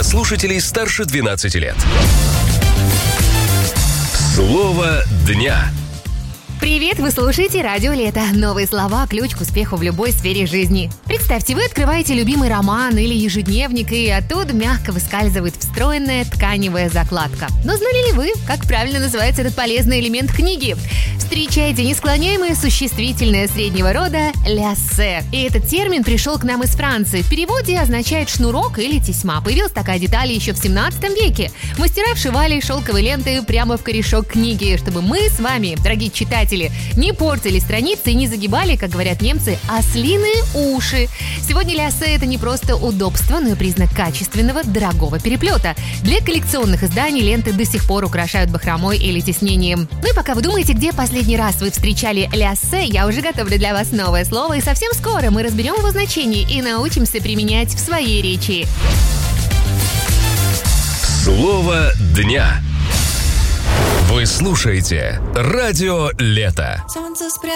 слушателей старше 12 лет. Слово дня. Привет, вы слушаете Радио Лето. Новые слова – ключ к успеху в любой сфере жизни. Представьте, вы открываете любимый роман или ежедневник, и оттуда мягко выскальзывает встроенная тканевая закладка. Но знали ли вы, как правильно называется этот полезный элемент книги? Встречайте несклоняемое существительное среднего рода «ляссе». И этот термин пришел к нам из Франции. В переводе означает «шнурок» или «тесьма». Появилась такая деталь еще в 17 веке. Мастера вшивали шелковые ленты прямо в корешок книги, чтобы мы с вами, дорогие читатели, не портили страницы и не загибали, как говорят немцы, ослиные уши. Сегодня ляссе – это не просто удобство, но и признак качественного, дорогого переплета. Для коллекционных изданий ленты до сих пор украшают бахромой или тиснением. Ну и пока вы думаете, где последний раз вы встречали ляссе, я уже готовлю для вас новое слово, и совсем скоро мы разберем его значение и научимся применять в своей речи. Слово дня. Вы слушаете Радио Лето.